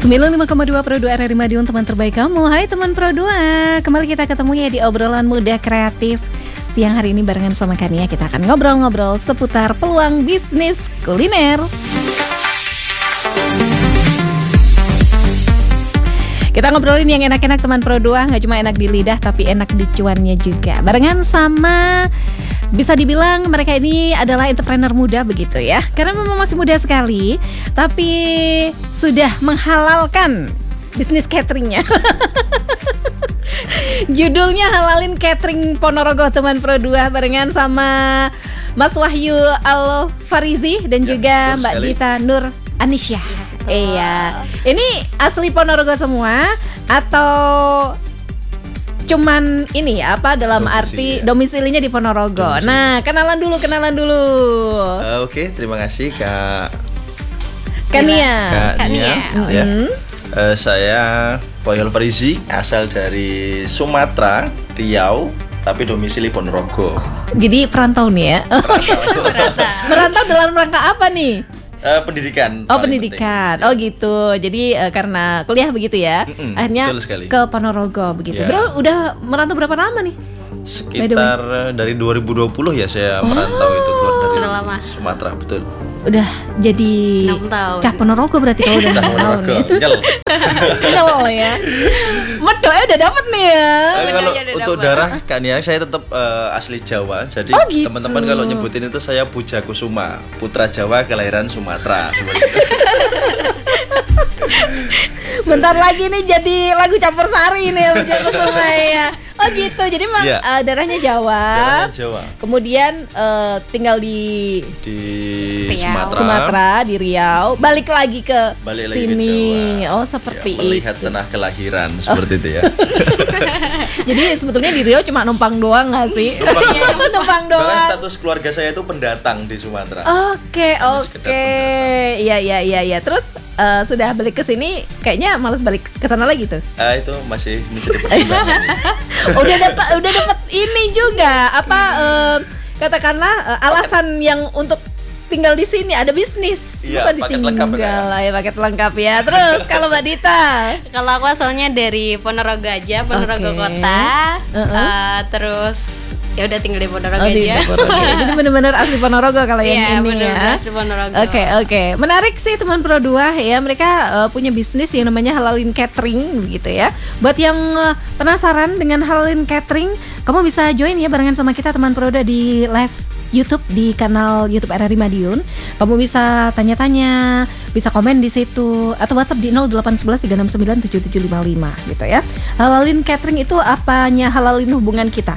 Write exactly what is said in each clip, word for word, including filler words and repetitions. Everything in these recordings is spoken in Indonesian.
sembilan puluh lima koma dua Pro dua R R I Madiun, teman terbaik kamu. Hai teman Pro dua, kembali kita ketemu ya di obrolan muda kreatif. Siang hari ini barengan sama Kania, kita akan ngobrol-ngobrol seputar peluang bisnis kuliner. Kita ngobrolin yang enak-enak teman Pro dua, gak cuma enak di lidah tapi enak di cuannya juga. Barengan sama, bisa dibilang mereka ini adalah entrepreneur muda begitu ya. Karena memang masih muda sekali, tapi sudah menghalalkan bisnis cateringnya. Judulnya Halalin Catering Ponorogo teman Pro dua, barengan sama Mas Wahyu Al-Farizi dan ya, juga Mbak sekali. Dita Nur Anisya. Iya, ini asli Ponorogo semua atau cuman ini ya, apa dalam Domisili, arti ya. Domisilinya di Ponorogo. Domisili. Nah, kenalan dulu, kenalan dulu. Uh, Oke, okay, terima kasih Kak Kania. Kak, Kak Nia. Nia. Ya. Mm. Uh, saya Wahyu Al-Farizi, asal dari Sumatera, Riau, tapi domisili Ponorogo. Jadi perantau nih ya. Merantau. Merantau dalam rangka apa nih? Uh, pendidikan. Oh pendidikan, penting. Oh gitu. Jadi uh, karena kuliah begitu ya, Mm-mm, akhirnya ke Ponorogo begitu. Yeah. Bro, udah merantau berapa lama nih? Sekitar dari dua ribu dua puluh ya saya oh. merantau itu keluar dari lama. Sumatera, betul. Udah jadi cah Ponorogo berarti kalau udah enam tahun ya. Nyel. Nyel ya. Medoe udah dapet nih ya. Uh, kalau untuk dapet. Darah Kania saya tetap uh, asli Jawa. Jadi oh, gitu. Teman-teman kalau nyebutin itu saya Puja Kusuma, putra Jawa kelahiran Sumatera. Bentar lagi nih jadi lagu campur sari nih Puja Kusuma ya. Oh gitu. Jadi memang yeah. uh, darahnya Jawa. Darahnya Jawa. Kemudian uh, tinggal di di Riau. Sumatera. Sumatera di Riau. Balik lagi ke balik sini. Lagi ke Jawa. Oh seperti ya, melihat itu. Tanah kelahiran seperti oh. itu ya. Jadi sebetulnya di Riau cuma numpang doang nggak sih? Numpang, numpang, numpang doang. Bahkan status keluarga saya itu pendatang di Sumatera. Oke oke. Iya iya iya iya. Terus uh, sudah balik ke sini, kayaknya malas balik ke sana lagi tuh. Ah uh, itu masih menjadi pertimbangan. udah dapat udah dapat ini juga apa uh, katakanlah uh, alasan yang untuk tinggal di sini, ada bisnis. Iya, paket lengkap ya. Ya paket lengkap ya. Terus kalau Mbak Dita, kalau aku asalnya dari Ponorogo aja, Ponorogo okay. kota. Uh-uh. Uh, terus ya udah tinggal di Ponorogo oh, aja. Jadi benar-benar asli Ponorogo kalau yang yeah, ini ya. Asli Ponorogo. Oke okay, oke. Okay. Menarik sih teman Pro dua ya. Mereka uh, punya bisnis yang namanya Halalin Catering gitu ya. Buat yang uh, penasaran dengan Halalin Catering, kamu bisa join ya barengan sama kita teman Pro dua di live YouTube di kanal YouTube R R I Madiun. Kamu bisa tanya-tanya, bisa komen di situ atau WhatsApp di nol delapan satu satu tiga enam sembilan tujuh tujuh lima lima gitu ya. Halalin Catering itu apanya halalin hubungan kita?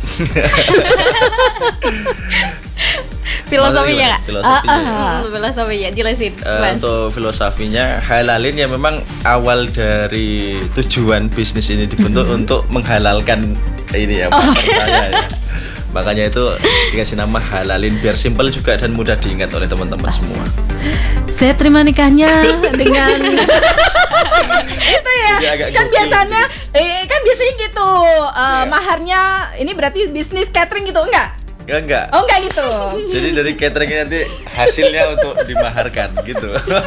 Filosofinya nggak? Filosofinya, uh, uh, filosofinya jelasin. Uh, untuk filosofinya halalin ya memang awal dari tujuan bisnis ini dibentuk untuk menghalalkan ini ya, oh. saya ya. Makanya itu dikasih nama halalin biar simpel juga dan mudah diingat oleh teman-teman semua. Saya terima nikahnya dengan itu ya. Kan biasanya eh, kan biasanya gitu uh, yeah. maharnya ini berarti bisnis catering gitu enggak? Ya, enggak. Oh enggak gitu. Jadi dari catering nanti hasilnya untuk dimaharkan gitu.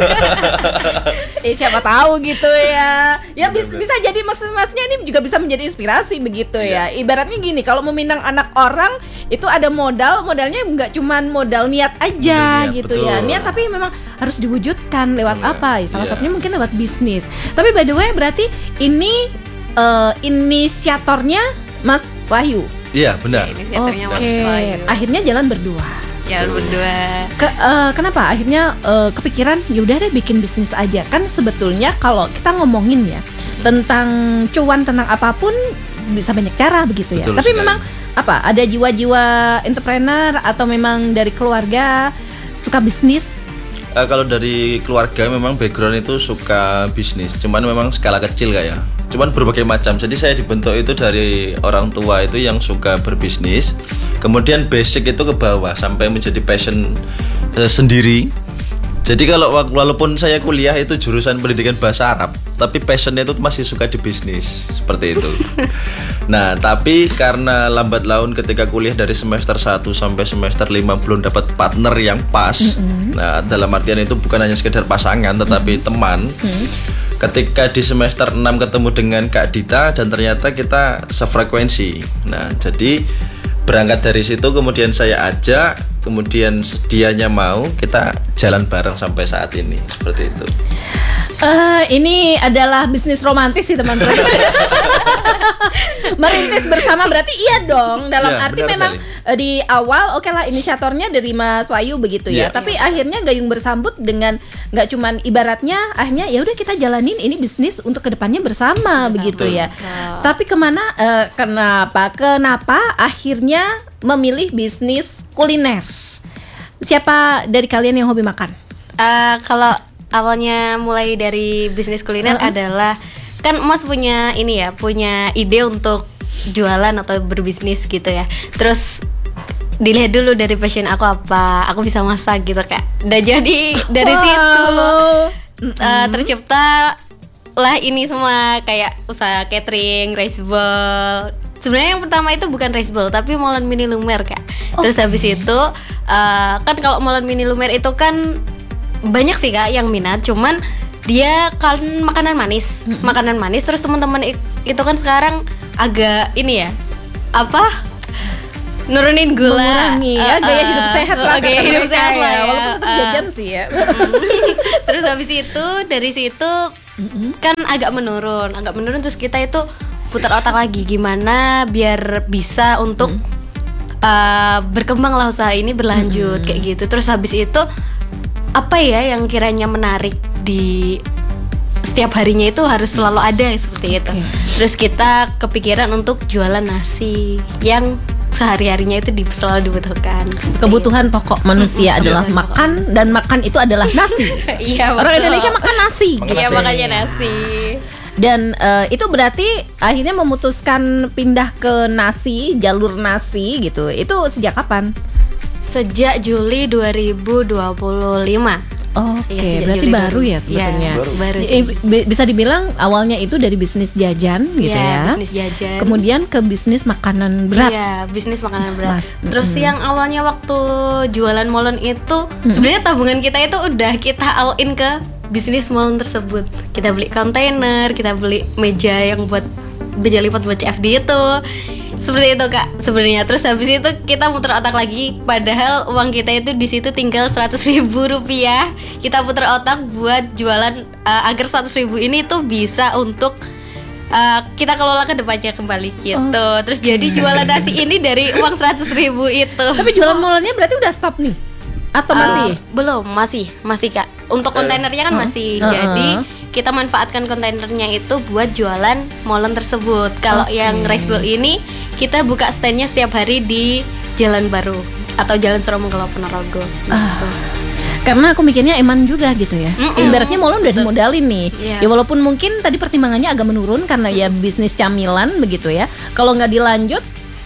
Eh siapa tahu gitu ya. Ya bis, bisa jadi maksud-maksudnya ini juga bisa menjadi inspirasi begitu ya. ya. Ibaratnya gini, kalau meminang anak orang itu ada modal, modalnya enggak cuman modal niat aja niat, gitu betul. Ya. Niat tapi memang harus diwujudkan lewat oh, apa? Salah ya. Satunya mungkin lewat bisnis. Tapi by the way berarti ini uh, inisiatornya Mas Wahyu. Iya benar. Oke. Okay. Akhirnya jalan berdua. Jalan berdua. Ke, uh, kenapa? Akhirnya uh, kepikiran, yaudah deh bikin bisnis aja. Kan sebetulnya kalau kita ngomongin ya tentang cuan, tentang apapun bisa banyak cara begitu ya. Betul Tapi sekali. Memang apa? Ada jiwa-jiwa entrepreneur atau memang dari keluarga suka bisnis? Uh, kalau dari keluarga memang background itu suka bisnis. Cuman memang skala kecil kayak. Cuman berbagai macam. Jadi saya dibentuk itu dari orang tua itu yang suka berbisnis. Kemudian basic itu ke bawah sampai menjadi passion uh, sendiri. Jadi kalau walaupun saya kuliah itu jurusan pendidikan bahasa Arab, tapi passionnya itu masih suka di bisnis seperti itu. Nah, tapi karena lambat laun ketika kuliah dari semester satu sampai semester lima belum dapat partner yang pas. Mm-hmm. Nah, dalam artian itu bukan hanya sekedar pasangan tetapi mm-hmm. teman. Mm-hmm. ketika di semester enam ketemu dengan Kak Dita dan ternyata kita sefrekuensi. Nah, jadi berangkat dari situ kemudian saya ajak, kemudian dianya mau, kita jalan bareng sampai saat ini seperti itu. Uh, ini adalah bisnis romantis sih teman-teman. Merintis bersama berarti iya dong. Dalam ya, arti memang sekali. Di awal oke okay lah inisiatornya dari Mas Wahyu begitu ya. ya. Tapi ya. Akhirnya gayung bersambut dengan nggak cuman ibaratnya akhirnya ya udah kita jalanin ini bisnis untuk kedepannya bersama, bersama begitu ya. Betul. Tapi kemana? Uh, kenapa? Kenapa akhirnya memilih bisnis kuliner? Siapa dari kalian yang hobi makan? Uh, kalau awalnya mulai dari bisnis kuliner uh-uh. adalah kan Mas punya ini ya, punya ide untuk jualan atau berbisnis gitu ya. Terus dilihat dulu dari passion aku apa, aku bisa masak gitu Kak. Dan jadi dari wow. situ uh, tercipta lah ini semua kayak usaha catering, rice bowl. Sebenarnya yang pertama itu bukan rice bowl tapi molen mini lumer Kak. Terus okay. habis itu uh, kan kalau molen mini lumer itu kan banyak sih Kak yang minat, cuman dia kan makanan manis, mm-hmm. makanan manis. Terus teman-teman itu kan sekarang agak ini ya, apa? Nurunin gula, mengurangi ya, uh, gaya hidup sehat lah, gaya hidup sehat lah ya, walaupun tetap uh, jajan sih ya. Terus habis itu dari situ mm-hmm. kan agak menurun, agak menurun terus kita itu putar otak lagi gimana biar bisa untuk mm-hmm. uh, berkembang lah usaha ini berlanjut mm-hmm. kayak gitu. Terus habis itu apa ya yang kiranya menarik di setiap harinya itu harus selalu ada seperti itu. Okay. Terus kita kepikiran untuk jualan nasi yang sehari-harinya itu di, selalu dibutuhkan. Kebutuhan pokok manusia mm-hmm. adalah Kebutuhan makan dan makan itu adalah nasi. Iya, orang Indonesia makan nasi. Iya, makanya nasi. Dan uh, itu berarti akhirnya memutuskan pindah ke nasi, jalur nasi gitu. Itu sejak kapan? Sejak Juli dua ribu dua puluh lima. Oke, okay, ya, berarti Juli baru ya sebetulnya. Ya, baru. baru Bisa dibilang awalnya itu dari bisnis jajan gitu ya. ya. Bisnis jajan. Kemudian ke bisnis makanan berat. Iya, bisnis makanan berat. Mas, Terus mm. yang awalnya waktu jualan molen itu mm. sebenarnya tabungan kita itu udah kita all in ke bisnis molen tersebut. Kita beli kontainer, kita beli meja yang buat meja lipat buat C F D itu. Seperti itu Kak sebenarnya. Terus habis itu kita muter otak lagi, padahal uang kita itu di situ tinggal seratus ribu rupiah. Kita putar otak buat jualan uh, agar seratus ribu ini tuh bisa untuk uh, kita kelola ke depannya kembali gitu. Oh. Terus jadi jualan nasi ini dari uang seratus ribu itu. Tapi jualan molennya berarti udah stop nih? Atau masih? Uh, belum, masih, masih Kak. Untuk kontainernya kan masih. Uh, Jadi uh, kita manfaatkan kontainernya itu buat jualan molen tersebut. Kalau okay. yang rice bowl ini kita buka standnya setiap hari di Jalan Baru atau Jalan Suromongkelo Ponorogo. Gitu. Uh, karena aku mikirnya eman juga gitu ya. Mm-mm. Ibaratnya molen udah dimodalin nih. Yeah. Ya walaupun mungkin tadi pertimbangannya agak menurun karena ya bisnis camilan begitu ya. Kalau nggak dilanjut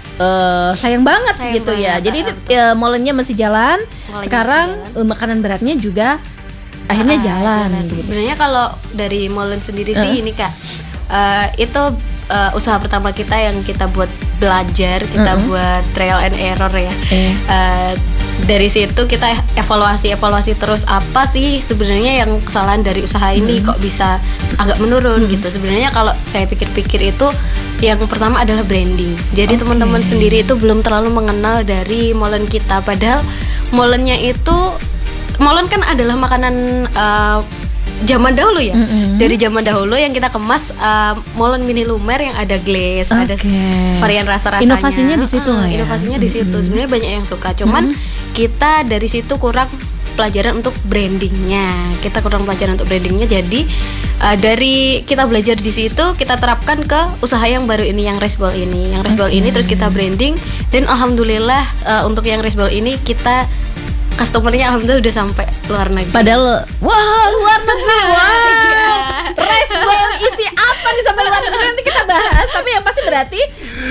Uh, sayang banget sayang gitu banget, ya. Jadi uh, molennya masih jalan. Molennya sekarang jalan. Uh, makanan beratnya juga akhirnya uh, jalan. jalan. Gitu. Sebenarnya kalau dari molen sendiri uh. sih ini Kak, uh, itu uh, usaha pertama kita yang kita buat belajar, kita uh-uh. buat trial and error ya. Uh. Uh, dari situ kita evaluasi-evaluasi terus apa sih sebenarnya yang kesalahan dari usaha ini hmm. kok bisa agak menurun hmm. gitu. Sebenarnya kalau saya pikir-pikir itu yang pertama adalah branding. Jadi okay. teman-teman sendiri itu belum terlalu mengenal dari molen kita. Padahal molennya itu, molen kan adalah makanan uh, zaman dahulu ya. Mm-hmm. Dari zaman dahulu yang kita kemas uh, molen mini lumer yang ada glaze, okay. ada varian rasa-rasanya. Inovasinya di situ uh, ya. Inovasinya di situ. Mm-hmm. Sebenarnya banyak yang suka. Cuman mm-hmm. kita dari situ kurang pelajaran untuk brandingnya. Kita kurang pelajaran untuk brandingnya. Jadi uh, dari kita belajar di situ, kita terapkan ke usaha yang baru ini, yang rice bowl ini. Yang rice bowl okay. ini terus kita branding dan alhamdulillah uh, untuk yang rice bowl ini kita customernya alhamdulillah udah sampai luar negeri. Padahal wah luar negeri, wah rice bowl isi apa nih sampai luar negeri, nanti kita bahas. Tapi yang pasti berarti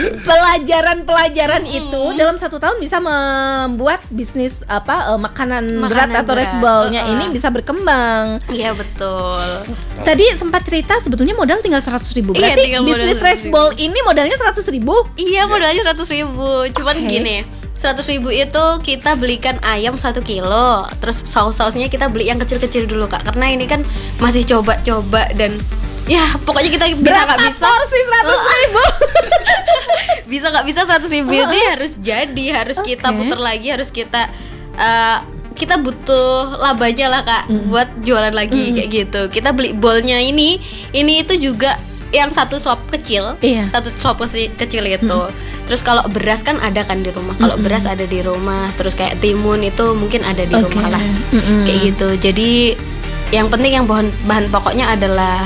pelajaran-pelajaran hmm. itu dalam satu tahun bisa membuat bisnis apa uh, makanan, makanan berat atau rice bowl-nya uh-uh. ini bisa berkembang. Iya betul. Tadi sempat cerita sebetulnya modal tinggal seratus ribu. Berarti iya, bisnis rice bowl ini modalnya seratus ribu? Iya modalnya seratus ribu. Cuman okay. gini. seratus ribu itu kita belikan ayam satu kilo. Terus saus-sausnya kita beli yang kecil-kecil dulu Kak, karena ini kan masih coba-coba dan ya pokoknya kita bisa nggak bisa porsi seratus ribu bisa nggak bisa seratus ribu ini harus jadi, harus Okay. kita putar lagi, harus kita uh, kita butuh labanya lah Kak Mm. buat jualan lagi kayak gitu. Kita beli bolnya ini, ini itu juga yang satu slop kecil, Iya. satu slop keci- kecil itu. Terus kalau beras kan ada kan di rumah, kalau beras ada di rumah. Terus kayak timun itu mungkin ada di Oke. rumah lah, Mm-mm. kayak gitu. Jadi yang penting yang bahan bahan pokoknya adalah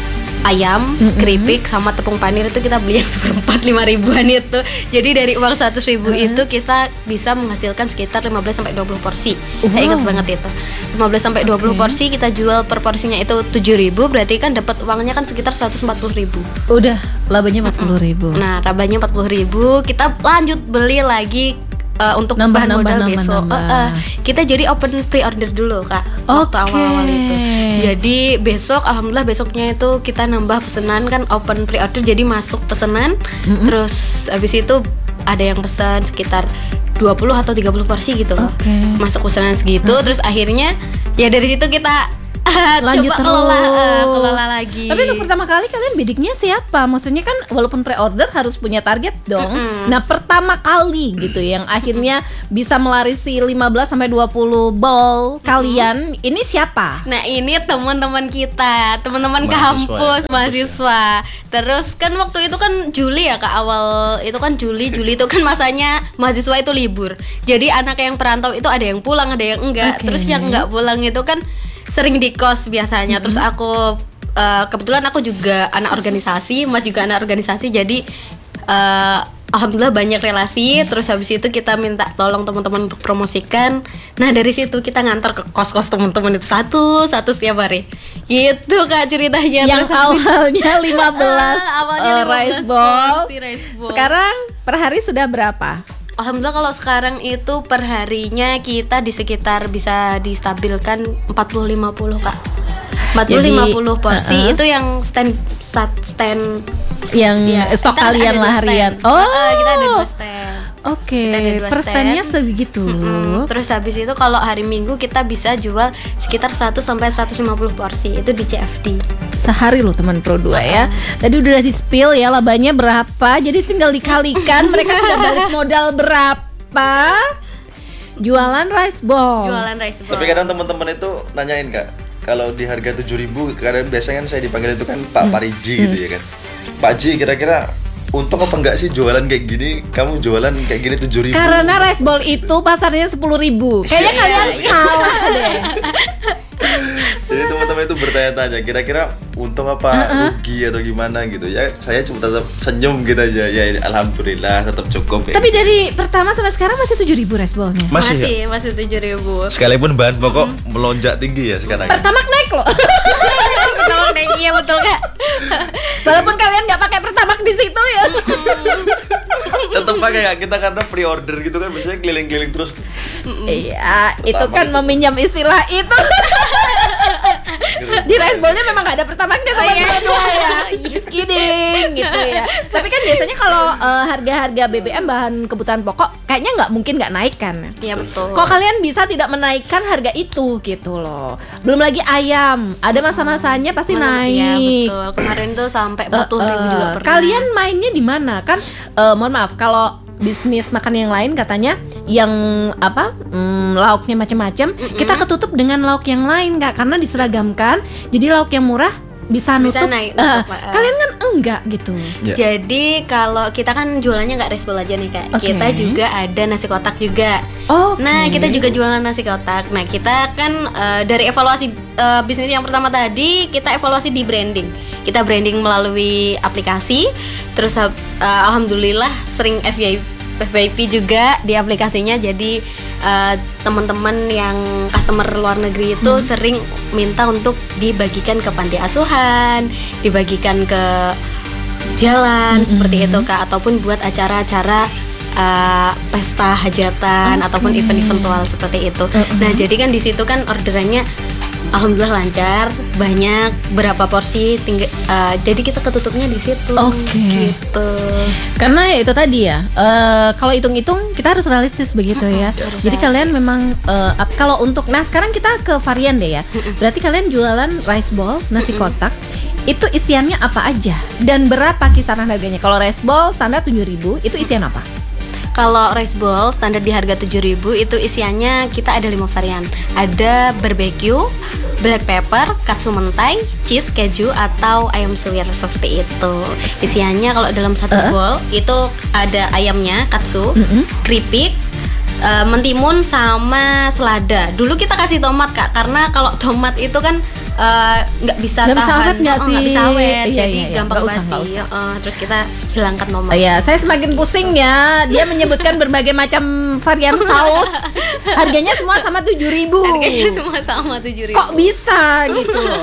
ayam, keripik sama tepung panir itu kita beli yang seperempat lima ribuan itu. Jadi dari uang seratus ribu itu kita bisa menghasilkan sekitar lima belas sampai dua puluh porsi. Saya ingat Wow. banget itu. lima belas sampai dua puluh Oke. porsi kita jual per porsinya itu tujuh ribu, berarti kan dapat uangnya kan sekitar seratus empat puluh ribu. Udah labanya empat puluh ribu. Nah, rabanya empat puluh ribu, kita lanjut beli lagi uh, untuk Nambah, bahan nambah, modal nambah, besok. nambah. Uh, uh, kita jadi open pre-order dulu Kak, waktu Oke. awal-awal itu. Jadi besok, alhamdulillah besoknya itu kita nambah pesanan kan, open pre-order, jadi masuk pesanan. Terus habis itu ada yang pesan sekitar dua puluh atau tiga puluh porsi gitu loh. Oke. Masuk pesanan segitu, terus akhirnya ya dari situ kita Lanjut coba terus. kelola, uh, kelola lagi. Tapi untuk pertama kali kalian bidiknya siapa? Maksudnya kan walaupun pre-order harus punya target dong. Mm-mm. Nah, pertama kali gitu yang akhirnya bisa melarisi lima belas sampai dua puluh bowl kalian, ini siapa? Nah ini teman-teman kita, teman-teman Mahasiswa. kampus, mahasiswa. Terus kan waktu itu kan Juli ya Kak, awal itu kan Juli, Juli itu kan masanya mahasiswa itu libur. Jadi anak yang perantau itu ada yang pulang, ada yang enggak. Oke. Terus yang enggak pulang itu kan sering di kos biasanya. Terus aku uh, kebetulan aku juga anak organisasi, Mas juga anak organisasi. Jadi uh, alhamdulillah banyak relasi. Terus habis itu kita minta tolong teman-teman untuk promosikan. Nah dari situ kita ngantar ke kos-kos teman-teman itu satu satu setiap hari. Gitu Kak ceritanya. Yang Terus habis- awalnya lima belas awalnya eh, lima belas rice ball. porsi rice ball. Sekarang per hari sudah berapa? Alhamdulillah kalau sekarang itu perharinya kita di sekitar bisa distabilkan empat puluh lima puluh Kak. empat puluh Jadi, lima puluh porsi uh-uh. itu yang stand stand, stand Yang ya, stok kita kalian ada lah dua harian. stand. Oh, Uh-uh, kita ada dua stand. Oke, Kita ada dua persennya stand. sebegitu. Mm-mm. Terus habis itu kalau hari Minggu kita bisa jual sekitar seratus sampai seratus lima puluh porsi itu di C F D. Sehari loh teman Pro dua ya. Tadi udah di spill ya labanya berapa. Jadi tinggal dikalikan mereka sudah balik modal berapa. Jualan rice ball. Jualan rice ball. Tapi kadang teman-teman itu nanyain Kak, kalau di harga tujuh ribu, kadang biasanya kan saya dipanggil itu kan Pak Pariji gitu ya kan. Pak Ji, kira-kira untung apa enggak sih jualan kayak gini? Kamu jualan kayak gini tujuh ribu? Karena rice ball itu pasarnya sepuluh ribu. Kayaknya Iya. kalian salah deh. Jadi teman-teman itu bertanya-tanya, kira-kira untung apa rugi atau gimana gitu ya. Saya cuma tetap senyum gitu aja. Ya alhamdulillah tetap cukup ya. Tapi dari pertama sampai sekarang masih tujuh ribu rice ballnya. Masih, masih ya? masih tujuh ribu. Sekalipun bahan pokok melonjak tinggi ya sekarang. Pertamax naik loh. Pertama naik, iya betul Kak. Walaupun kalian nggak pakai Pertamax di situ ya. Tetap pakai Kak, kita karena pre-order gitu kan biasanya keliling-keliling terus. Iya, itu Pertamax kan itu. meminjam istilah itu. Di rice ballnya memang nggak ada Pertamaxnya sama iya. dua ya. Just kidding gitu ya. Tapi kan biasanya kalau eh, harga-harga B B M bahan kebutuhan pokok kayaknya nggak mungkin nggak naik kan. Iya betul. Kok kalian bisa tidak menaikkan harga itu gitu loh. Belum lagi ayam, ada masa-masanya pasti Mana- naik. Iya betul. Kemarin tuh sampai empat puluh ribu Eh, juga eh, pernah. Kalian mainnya di mana? Kan eh, mohon maaf kalau bisnis makan yang lain katanya yang apa mm, lauknya macam-macam kita ketutup dengan lauk yang lain nggak karena diseragamkan jadi lauk yang murah bisa Bisa nutup. naik, Eh, nutup, eh. kalian kan enggak gitu. Ya. Jadi kalau kita kan jualannya nggak rice ball aja nih Kak. Oke. Kita juga ada nasi kotak juga. Oke. Nah kita juga jualan nasi kotak. Nah kita kan eh, dari evaluasi eh, bisnis yang pertama tadi kita evaluasi di branding. Kita branding melalui aplikasi. Terus eh, alhamdulillah sering F Y P F Y P juga di aplikasinya. Jadi eh, teman-teman yang customer luar negeri itu sering minta untuk dibagikan ke panti asuhan, dibagikan ke jalan seperti itu Kak, ataupun buat acara-acara uh, pesta hajatan Oke. ataupun event-event virtual seperti itu. Nah, jadi kan di situ kan orderannya Alhamdulillah lancar, banyak berapa porsi tinggal, uh, jadi kita ketutupnya di situ. Oke. Gitu. Karena ya itu tadi ya, uh, kalau hitung-hitung kita harus realistis begitu ya. Harus Jadi realistis. kalian memang uh, up- kalau untuk, nah sekarang kita ke varian deh ya. Berarti kalian jualan rice ball, nasi kotak. Itu isiannya apa aja dan berapa kisaran harganya? Kalau rice ball standar tujuh ribu, itu isian apa? Kalau rice ball standar di harga tujuh ribu itu isiannya kita ada lima varian. Ada barbecue, black pepper, katsu mentai, cheese, keju atau ayam suwir seperti itu. Isiannya kalau dalam satu Uh. bowl itu ada ayamnya katsu, Mm-mm. keripik, eh, mentimun sama selada. Dulu kita kasih tomat Kak, karena kalau tomat itu kan eh, nggak bisa Nggak bisa tahan, awet nggak oh, sih? nggak bisa awet, Iya, jadi iya, iya. gampang Nggak usah, nggak basi. usah. Eh, terus kita hilangkan tomat. Oh ya, saya semakin pusing ya. Dia menyebutkan berbagai macam varian saus. Harganya semua sama tujuh ribu. Harganya semua sama tujuh ribu. Kok bisa gitu loh?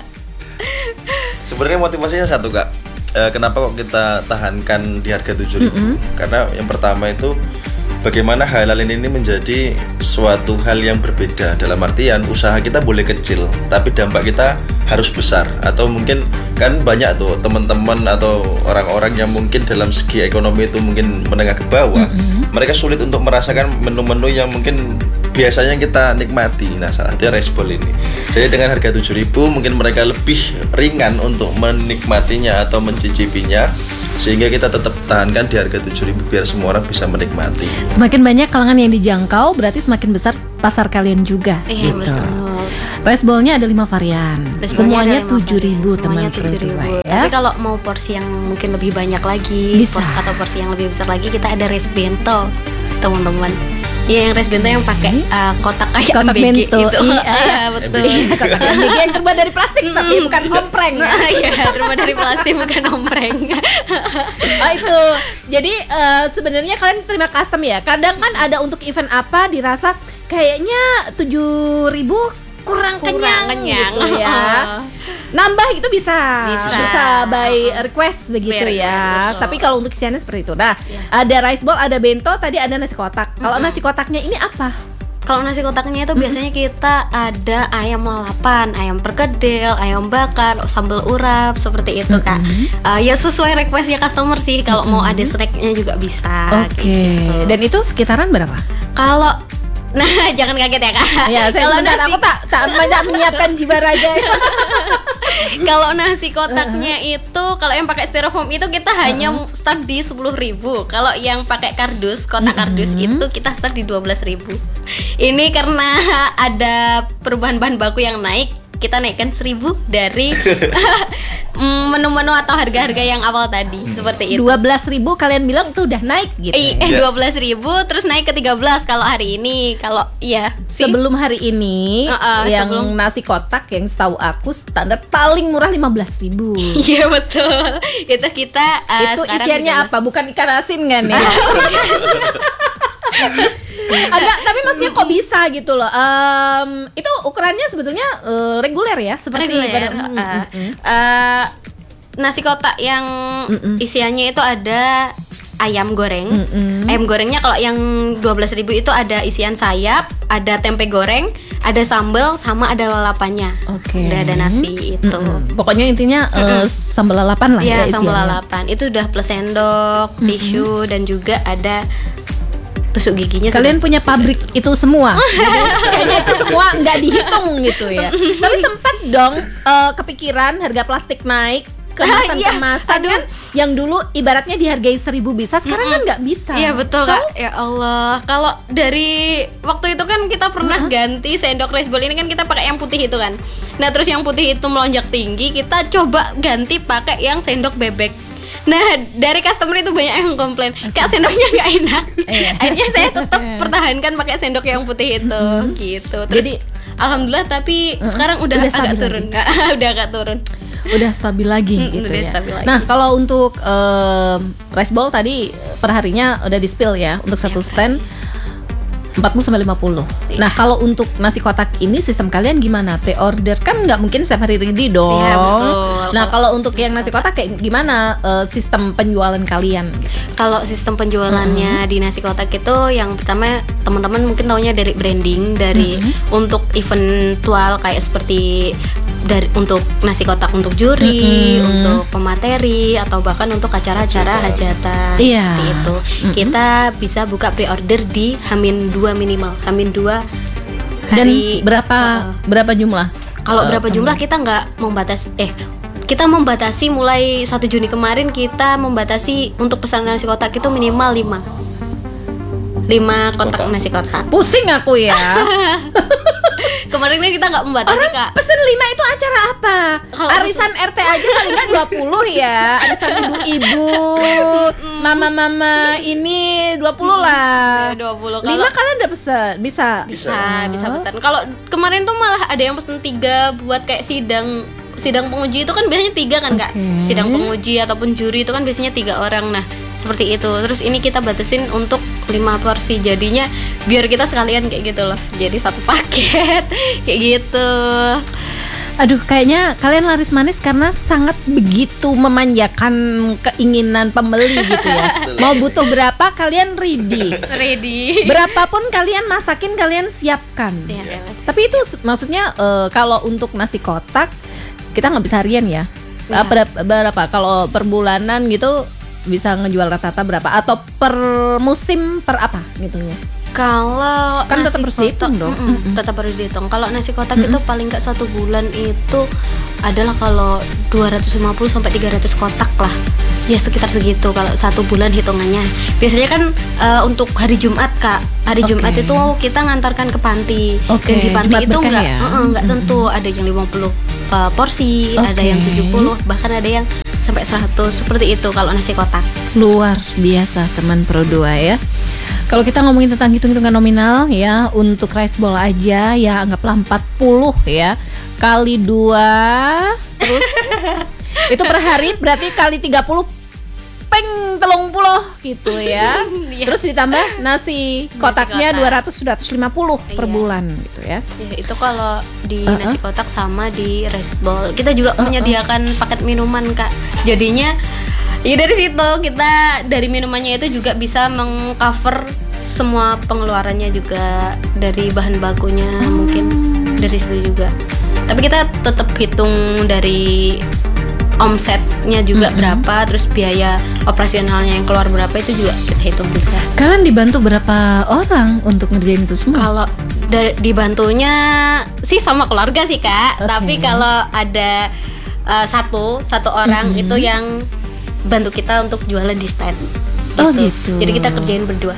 Sebenarnya motivasinya satu kak. Eh, kenapa kok kita tahankan di harga tujuh ribu? Karena yang pertama itu bagaimana halal ini menjadi suatu hal yang berbeda. Dalam artian usaha kita boleh kecil, tapi dampak kita harus besar. Atau mungkin kan banyak tuh teman-teman atau orang-orang yang mungkin dalam segi ekonomi itu mungkin menengah ke bawah. Mereka sulit untuk merasakan menu-menu yang mungkin biasanya kita nikmati. Nah, salah satunya rice ball ini. Jadi dengan harga tujuh ribu mungkin mereka lebih ringan untuk menikmatinya atau mencicipinya, sehingga kita tetap tahankan di harga tujuh ribu biar semua orang bisa menikmati. Semakin banyak kalangan yang dijangkau, berarti semakin besar pasar kalian juga. Iya, gitu. betul. Rice ballnya ada lima varian. Terus Semuanya ada lima tujuh ribu varian. teman Semuanya tujuh ribu. Produk Tapi ya. kalau mau porsi yang mungkin lebih banyak lagi, Bisa. por- atau porsi yang lebih besar lagi, kita ada rice bento, teman-teman. Iya, yang rice bento yang pakai uh, kotak kayak Kotak M B G bento, gitu. iya. Iya, betul. Kotak M B G yang terbuat dari plastik tapi bukan kompreng. Ya. Nah, iya, terbuat dari plastik bukan ompreng. Oh itu. Jadi eh, sebenarnya kalian terima custom ya. Kadang kan ada untuk event apa dirasa kayaknya tujuh ribu kurang, Kurang kenyang, kenyang. gitu ya. Nambah itu bisa. Bisa. by request begitu By request, ya. betul. Tapi kalau untuk isiannya seperti itu. Nah, ada rice ball, ada bento, tadi ada nasi kotak. Kalau nasi kotaknya ini apa? Kalau nasi kotaknya itu biasanya kita ada ayam lalapan, ayam perkedel, ayam bakar, sambal urap seperti itu Kak. Uh, ya sesuai requestnya customer sih. Kalau mau ada snacknya juga bisa. Oke. gitu. Dan itu sekitaran berapa? Kalau nah jangan kaget ya Kak. Ya, saya Kalau sebentar, nasi aku tak tak tak menyiapkan jiwa raga. kalau nasi kotaknya itu kalau yang pakai styrofoam itu kita hanya start di sepuluh ribu. Kalau yang pakai kardus, kotak kardus itu kita start di dua belas ribu. Ini karena ada perubahan bahan baku yang naik, kita naikkan seribu dari mm, menu-menu atau harga-harga yang awal tadi seperti itu. dua belas ribu kalian bilang itu udah naik gitu. Eh, ya? eh dua belas ribu terus naik ke tiga belas kalau hari ini. Kalau iya sih. Sebelum hari ini Uh-uh, yang sebelum- nasi kotak yang setahu aku standar paling murah lima belas ribu. Iya betul. Itu kita uh, Itu sekarang isiannya tiga belas. apa? Bukan ikan asin kan ya? Agak, tapi maksudnya kok bisa gitu loh. Em, itu ukurannya sebetulnya eh, reguler ya, seperti Reguler, pada- uh, Mm, mm, mm. uh, nasi kotak yang Mm-mm. isiannya itu ada ayam goreng. Mm-mm. Ayam gorengnya kalau yang dua belas ribu itu ada isian sayap, ada tempe goreng, ada sambal sama ada lalapannya. Oke. Udah ada nasi itu. Mm-mm. Pokoknya intinya eh, sambal lalapan lah ya, Ya, sambal isiannya. lalapan. Itu udah plus sendok, tisu dan juga ada tusuk giginya. Kalian sudah- punya pabrik itu semua. Kayaknya itu semua nggak dihitung gitu ya. Tapi sempat dong eh, kepikiran harga plastik naik, kemasan-kemasan Iya, kan yang dulu ibaratnya dihargai seribu bisa, sekarang kan nggak bisa. Iya betul So, Kak. Ya Allah. Kalau dari waktu itu kan kita pernah ganti sendok rice bowl ini kan kita pakai yang putih itu kan. Nah, terus yang putih itu melonjak tinggi, kita coba ganti pakai yang sendok bebek. Nah, dari customer itu banyak yang komplain, Kak sendoknya nggak enak. Iya. Akhirnya saya tetap pertahankan pakai sendok yang putih itu, gitu. Terus Jadi- alhamdulillah tapi sekarang udah, Udah agak stabil turun, Kak. Udah agak turun. udah stabil lagi Mm, gitu udah ya. stabil lagi. Nah, kalau untuk em, rice bowl tadi perharinya udah di spill ya untuk satu Iya, stand. empat puluh sampai lima puluh. Iya. Nah, kalau untuk nasi kotak ini sistem kalian gimana? Pre-order kan nggak mungkin setiap hari ready dong. Iya, betul. Nah, kalau untuk yang nasi kotak kayak gimana uh, sistem penjualan kalian? Kalau sistem penjualannya di nasi kotak itu yang pertama teman-teman mungkin taunya dari branding, dari untuk eventual kayak seperti dari untuk nasi kotak untuk juri, Mm-mm. untuk pemateri atau bahkan untuk acara-acara hajatan Iya. seperti itu. Kita bisa buka pre-order di Hamin dua minimal, Hamin dua Dan hari. berapa uh, berapa jumlah? Kalau Uh, berapa jumlah kita nggak membatasi eh kita membatasi mulai satu Juni kemarin kita membatasi untuk pesanan nasi kotak itu minimal lima lima kotak Kotak. nasi kotak. Pusing aku ya. Kemarin kan kita nggak membatasi Orang Kak. pesen lima itu acara apa? Kalau Arisan R T aja paling nggak dua puluh ya. Arisan ibu-ibu, mama-mama ini dua puluh lah. Ya, dua puluh. Lima Kalau kalian udah pesen, bisa. bisa bisa pesan. Kalau kemarin tuh malah ada yang pesen tiga buat kayak sidang sidang penguji itu kan biasanya tiga kan Kak. Oke. Sidang penguji ataupun juri itu kan biasanya tiga orang. Nah seperti itu. Terus ini kita batasin untuk lima porsi, jadinya biar kita sekalian kayak gitu loh. Jadi satu paket kayak gitu. Aduh, kayaknya kalian laris manis karena sangat begitu memanjakan keinginan pembeli gitu ya. Mau butuh berapa kalian ready. Ready. Berapapun kalian masakin kalian siapkan. Iya, kan? Tapi itu s- maksudnya eh, kalau untuk nasi kotak kita nggak bisa harian ya. Iya. Eh, berapa, berapa? Kalau per bulanan gitu bisa ngejual rata-rata berapa? Atau per musim per apa gitunya? Kalau Kan nasi tetap harus kotak, dihitung dong. mm-mm, Mm-mm. tetap harus dihitung. Kalau nasi kotak itu paling nggak satu bulan itu adalah kalau dua ratus lima puluh sampai tiga ratus kotak lah. Ya sekitar segitu kalau satu bulan hitungannya. Biasanya kan eh, untuk hari Jumat Kak. Hari Oke. Jumat itu kita ngantarkan ke panti. Oke, Dan di panti Jumat itu berkah nggak ya? mm-mm, nggak tentu, ada yang lima puluh eh, porsi, ada Oke. yang tujuh puluh, bahkan ada yang sampai seratus, seperti itu kalau nasi kotak. Luar biasa teman Pro dua ya. Kalau kita ngomongin tentang hitung-hitungan nominal ya, untuk rice bowl aja ya anggaplah empat puluh ya. Kali dua terus itu per hari berarti kali tiga puluh peng telung puluh gitu ya. Iya. Terus ditambah nasi kotaknya kotak. dua ratus dua ratus lima puluh per Iya. bulan gitu ya. Ya, itu kalau di Uh-uh. nasi kotak sama di rice bowl. Kita juga menyediakan paket minuman Kak. Jadinya ya dari situ kita dari minumannya itu juga bisa mengcover semua pengeluarannya juga dari bahan bakunya, mungkin dari situ juga. Tapi kita tetap hitung dari omsetnya juga berapa, terus biaya operasionalnya yang keluar berapa itu juga kita hitung juga. Kalian dibantu berapa orang untuk ngerjain itu semua? Kalau da- dibantunya sih sama keluarga sih Kak. Oke. Tapi kalau ada uh, satu satu orang Mhm. itu yang bantu kita untuk jualan di stand. Oh, gitu. Jadi kita kerjain berdua.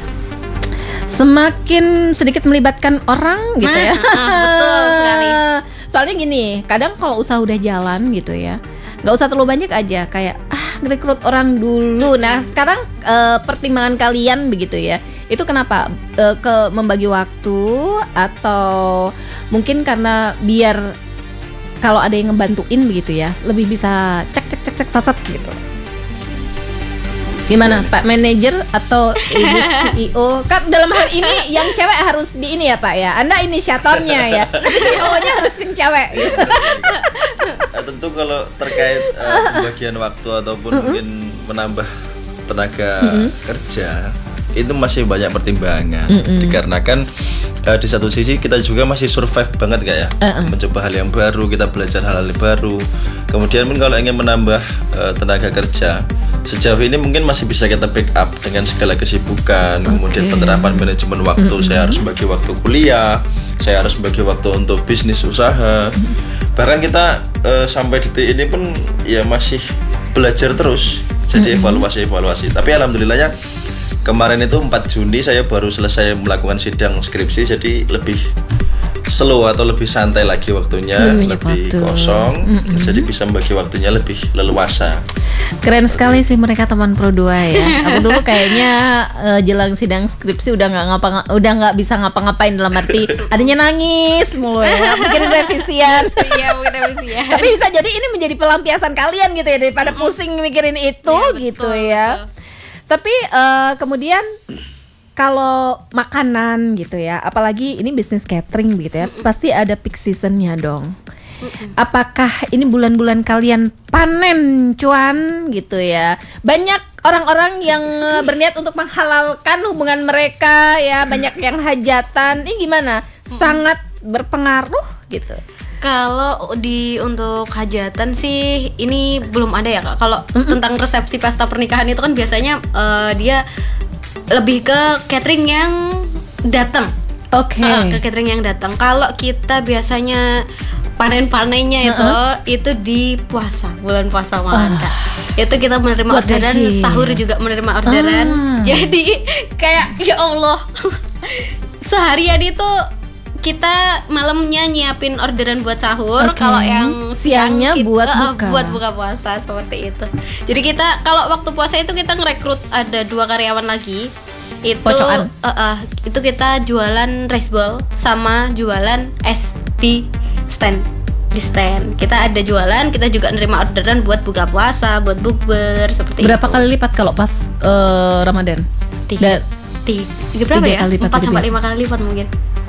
Semakin sedikit melibatkan orang gitu Nah, ya. ah, betul sekali. Soalnya gini, kadang kalau usaha udah jalan gitu ya, nggak usah terlalu banyak aja, kayak ah ngerekrut orang dulu. Nah sekarang eh, pertimbangan kalian begitu ya, itu kenapa Eh, ke membagi waktu atau mungkin karena biar kalau ada yang ngebantuin begitu ya, lebih bisa cek cek cek cek sat gitu. Gimana Pak Manajer atau Ibu C E O? Kan dalam hal ini yang cewek harus di ini ya Pak ya. Anda inisiatornya ya. Tapi C E O-nya harus yang cewek gitu. Eh, tentu kalau terkait eh, pembagian waktu ataupun mungkin menambah tenaga kerja itu masih banyak pertimbangan. Dikarenakan eh, di satu sisi kita juga masih survive banget kayak ya, Uh-uh. mencoba hal yang baru, kita belajar hal-hal baru. Kemudian pun kalau ingin menambah eh, tenaga kerja, sejauh ini mungkin masih bisa kita backup dengan segala kesibukan. Kemudian penerapan manajemen waktu, saya harus bagi waktu kuliah, saya harus bagi waktu untuk bisnis usaha. Bahkan kita eh, sampai detik ini pun ya masih belajar terus. Jadi evaluasi-evaluasi. Tapi alhamdulillahnya kemarin itu empat Juni saya baru selesai melakukan sidang skripsi, jadi lebih slow atau lebih santai lagi waktunya, Lebih banyak lebih waktu. kosong, jadi bisa membagi waktunya lebih leluasa. Keren sekali sih mereka teman Pro dua ya. Aku dulu kayaknya eh, jelang sidang skripsi udah nggak ngapa udah nggak bisa ngapa-ngapain, dalam arti adanya nangis mulu ya, mikirin revisian. Iya, mungkin habis ya. Tapi bisa jadi ini menjadi pelampiasan kalian gitu ya, daripada pusing mikirin itu Iya, betul, gitu ya. betul. Tapi eh, kemudian kalau makanan gitu ya, apalagi ini bisnis catering gitu ya, pasti ada peak seasonnya dong. Apakah ini bulan-bulan kalian panen cuan gitu ya? Banyak orang-orang yang eh, berniat untuk menghalalkan hubungan mereka ya, banyak yang hajatan. Ini gimana? Sangat berpengaruh gitu. Kalau di untuk hajatan sih ini belum ada ya Kak. Kalau mm-hmm. tentang resepsi pesta pernikahan itu kan biasanya uh, dia lebih ke catering yang datang. Oke. Okay. Uh, ke catering yang datang. Kalau kita biasanya panen-panennya itu uh-uh. itu di puasa, bulan puasa malah uh. Kak. Itu kita menerima buat orderan, gaji. Sahur juga menerima orderan. Uh. Jadi kayak ya Allah. Seharian itu kita malamnya nyiapin orderan buat sahur, okay. Kalau yang siangnya kita, buat uh, buka. buat buka puasa seperti itu. Jadi kita kalau waktu puasa itu kita ngerekrut ada dua karyawan lagi. Itu uh, uh, itu kita jualan rice ball sama jualan es di stand. Di stand kita ada jualan, kita juga nerima orderan buat buka puasa, buat bukber seperti berapa itu. kali lipat kalau pas uh, Ramadan? Tiga, tiga, tiga berapa tiga ya? Empat sampai lima kali lipat mungkin.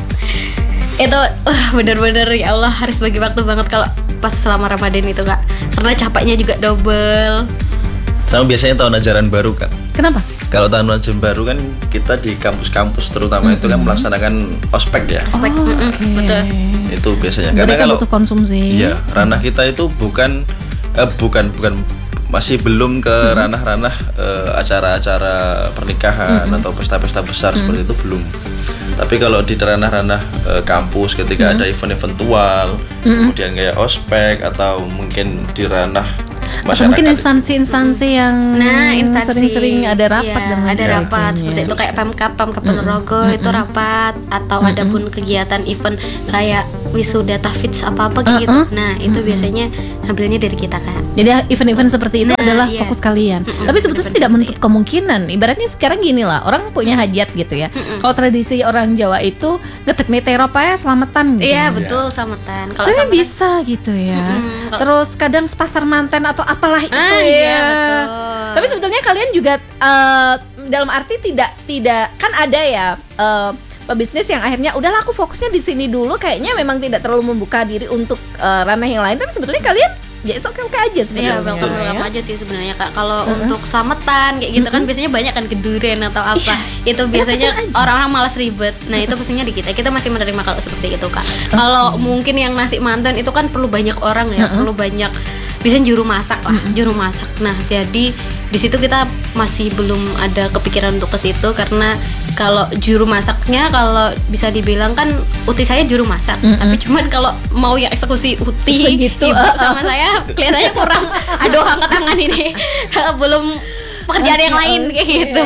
Itu uh, bener-bener ya Allah harus bagi waktu banget kalau pas selama Ramadan itu Kak, karena capeknya juga double. Sama biasanya tahun ajaran baru Kak. Kenapa? Kalau tahun ajaran baru kan kita di kampus-kampus terutama mm-hmm. itu kan melaksanakan ospek ya. Ospek, oh, okay. Betul. Itu biasanya. Mereka karena kalau butuh konsumsi. Iya, ranah kita itu bukan eh, bukan bukan masih belum ke mm-hmm. ranah-ranah eh, acara-acara pernikahan mm-hmm. atau pesta-pesta besar mm-hmm. seperti itu belum. Tapi kalau di ranah-ranah e, kampus ketika mm-hmm. ada event-event virtual, mm-hmm. kemudian kayak ospek atau mungkin di ranah masyarakat. Atau mungkin instansi-instansi yang nah, instansi, sering-sering ada rapat iya, dan ada rapat seperti itu kayak Pemkap, Pemkap Ponorogo mm-hmm. itu rapat atau mm-hmm. ada pun kegiatan event kayak wisuda tahfidz apa-apa kayak uh-uh. gitu. Nah, itu mm-hmm. biasanya ambilnya dari kita Kak. Jadi event-event seperti itu nah, adalah iya. fokus kalian. Mm-hmm. Tapi sebetulnya tidak menutup kemungkinan. Ibaratnya sekarang gini lah, orang punya hajat gitu ya. Mm-hmm. Kalau tradisi orang Jawa itu ngetek nih teropa ya selamatan gitu. Iya, betul, selamatan. Kalau selamatan bisa gitu ya. Mm-hmm. Terus kadang pasar manten atau apalah itu ah, ya. Iya, betul. Tapi sebetulnya kalian juga uh, dalam arti tidak tidak kan ada ya uh, pebisnis yang akhirnya udahlah aku fokusnya di sini dulu, kayaknya memang tidak terlalu membuka diri untuk uh, ranah yang lain. Tapi sebetulnya kalian ya oke oke aja sebenarnya. Iya, welcome welcome aja sih sebenarnya Kak. Kalau uh-huh. untuk selamatan kayak gitu uh-huh. kan biasanya banyak kan keduren atau apa. Iya. Itu biasanya ya, orang-orang malas ribet. Nah, itu pastinya di kita. Kita masih menerima kalau seperti itu Kak. Okay. Kalau mungkin yang nasi mantan itu kan perlu banyak orang ya, uh-huh. perlu banyak biasanya juru masak lah, uh-huh. juru masak. Nah, jadi di situ kita masih belum ada kepikiran untuk ke situ karena kalau juru masaknya kalau bisa dibilang kan uti saya juru masak, mm-hmm. tapi cuman kalau mau yang eksekusi uti segitu, ibu uh, sama saya kelihatannya kurang. Aduh, angkat tangan ini belum pekerjaan yang lain kayak gitu.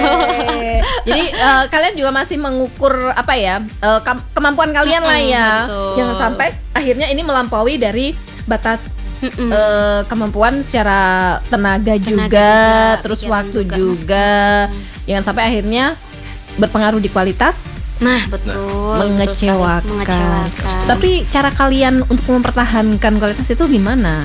Jadi uh, kalian juga masih mengukur apa ya uh, kemampuan kalian mm-hmm, lah ya, betul. Jangan sampai akhirnya ini melampaui dari batas Uh, kemampuan secara tenaga, tenaga juga, juga terus waktu juga, juga. Hmm. Jangan sampai akhirnya berpengaruh di kualitas. Nah, betul. Mengecewakan. Betul mengecewakan. Tapi cara kalian untuk mempertahankan kualitas itu gimana?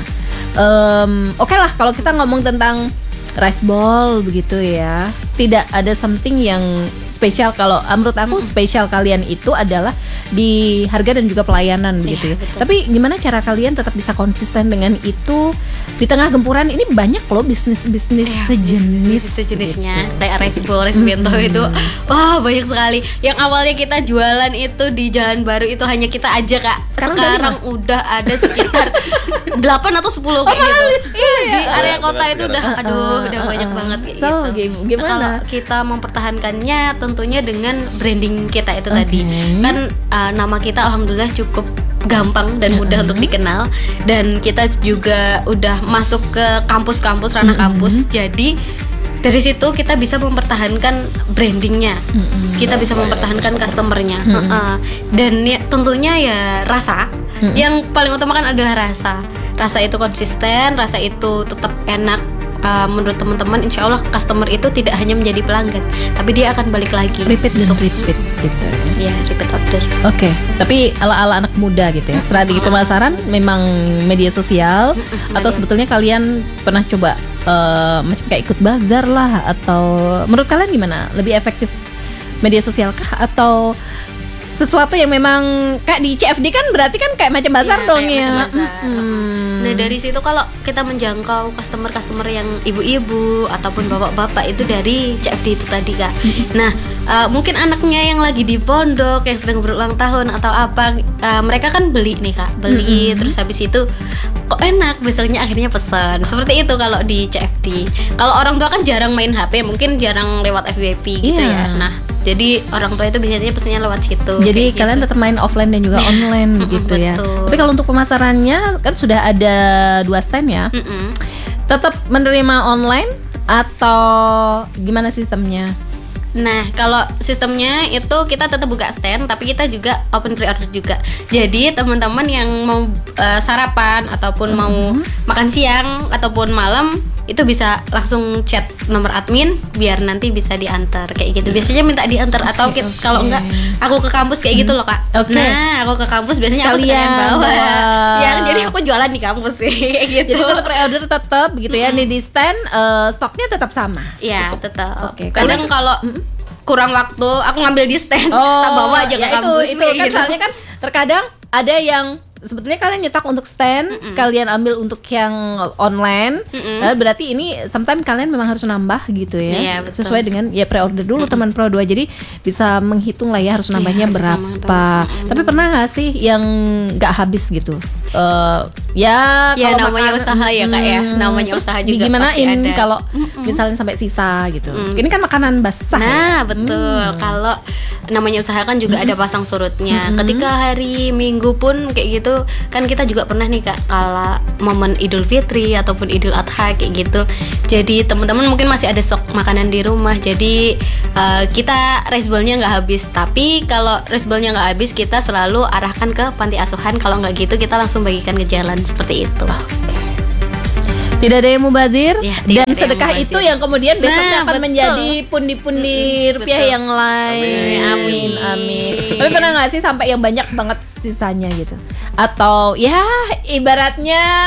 Um, Oke okay lah, kalau kita ngomong tentang rice ball begitu ya, tidak ada something yang spesial. Kalau menurut aku mm-hmm. spesial kalian itu adalah di harga dan juga pelayanan begitu ya. Betul. Tapi gimana cara kalian tetap bisa konsisten dengan itu di tengah gempuran ini? Banyak loh bisnis-bisnis ya, sejenis bisnis sejenisnya gitu. Kayak rice ball, rice bento mm-hmm. itu wah banyak sekali. Yang awalnya kita jualan itu di Jalan Baru itu hanya kita aja Kak. Sekarang, Sekarang udah ada sekitar delapan atau sepuluh kayak oh, gitu. Iya, di area kota itu udah aduh udah banyak banget kayak so, gitu. Gimana? Kalau kita mempertahankannya tentunya dengan branding kita itu okay. tadi. Kan uh, nama kita alhamdulillah cukup gampang dan mudah uh-huh. untuk dikenal, dan kita juga udah masuk ke kampus-kampus, ranah uh-huh. kampus. Jadi dari situ kita bisa mempertahankan brandingnya, uh-huh. kita bisa mempertahankan customernya, uh-huh. uh-uh. dan ya, tentunya ya rasa. Uh-huh. Yang paling utama kan adalah rasa. Rasa itu konsisten, rasa itu tetap enak. Uh, menurut teman-teman, insya Allah customer itu tidak hanya menjadi pelanggan, tapi dia akan balik lagi. Repeat dan repeat gitu. Ya, repeat order. Oke, okay. Tapi ala-ala anak muda gitu ya. Strategi pemasaran memang media sosial atau sebetulnya kalian pernah coba uh, macam kayak ikut bazar lah, atau menurut kalian gimana? Lebih efektif media sosial kah atau sesuatu yang memang kayak di C F D kan berarti kan kayak macam bazar Iya, dong kayak ya. macam bazar. Hmm. Nah dari situ kalau kita menjangkau customer-customer yang ibu-ibu ataupun bapak-bapak itu dari C F D itu tadi kak. Nah uh, mungkin anaknya yang lagi di pondok yang sedang berulang tahun atau apa, uh, mereka kan beli nih kak, beli Mm-hmm. terus habis itu kok enak, besoknya akhirnya pesan. Seperti itu kalau di C F D. Kalau orang tua kan jarang main H P, mungkin jarang lewat F Y P gitu Iya. ya. Nah jadi orang tua itu biasanya pesannya lewat situ. Jadi kayak kalian gitu. tetap main offline dan juga online Mm-mm, gitu ya. betul. Tapi kalau untuk pemasarannya kan sudah ada dua stand ya. Mm-mm. Tetap menerima online atau gimana sistemnya? Nah, kalau sistemnya itu kita tetap buka stand, tapi kita juga open pre-order juga. Jadi teman-teman yang mau uh, sarapan ataupun mau makan siang ataupun malam itu bisa langsung chat nomor admin biar nanti bisa diantar kayak gitu. Biasanya minta diantar atau Oke, kita, oke. kalau enggak aku ke kampus kayak gitu loh kak. Oke. Nah, aku ke kampus biasanya aku Sekalian sekalian bawa. bawa. Ya, jadi aku jualan di kampus sih kayak gitu. Jadi tetap pre-order tetap gitu ya. Nih di stand eh, stoknya tetap sama. Iya, tetap. Oke, Kadang kalau kurang waktu aku ngambil di stand, tak bawa aja ke ya kampus. itu, itu kayak kan gitu. soalnya kan terkadang ada yang sebetulnya kalian nyetak untuk stand, kalian ambil untuk yang online. Mm-mm. Eh, berarti ini sometimes kalian memang harus nambah gitu ya. Iya, betul. Sesuai dengan ya pre-order dulu teman Pro dua. Jadi bisa menghitung lah ya harus nambahnya Iya, bisa berapa. menghitung. Tapi pernah nggak sih yang nggak habis gitu? Eh, ya Ya, kalau namanya makan- usaha ya, Kak, ya. Hmm, Namanya terus usaha juga digimanain pasti ada. kalau misalnya sampai sisa gitu. Ini kan makanan basah. ya? Nah, betul. Kalau namanya usaha kan juga ada pasang surutnya. Ketika hari Minggu pun kayak gitu, kan kita juga pernah nih Kak, kalau momen Idul Fitri ataupun Idul Adha kayak gitu. Jadi teman-teman mungkin masih ada stok makanan di rumah. Jadi eh, kita rice bowl-nya nggak habis. Tapi kalau rice bowl-nya nggak habis, kita selalu arahkan ke panti asuhan. Kalau nggak gitu, kita langsung bagikan ke jalan seperti itu. Tidak ada yang mubazir Ya, tidak dan ada yang sedekah mubazir. itu yang kemudian besoknya Nah, akan betul. menjadi pundi-pundi rupiah betul. yang lain. Amin. Amin. Tapi pernah nggak sih sampai yang banyak banget sisanya gitu? Atau ya ibaratnya